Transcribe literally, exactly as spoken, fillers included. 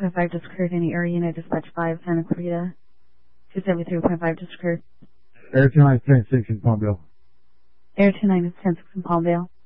point five discurred, any area unit, dispatch five, Santa Clarita. two seventy-three point five discurred. Air two nine is ten six in Palmdale. Air two nine is ten six in Palmdale.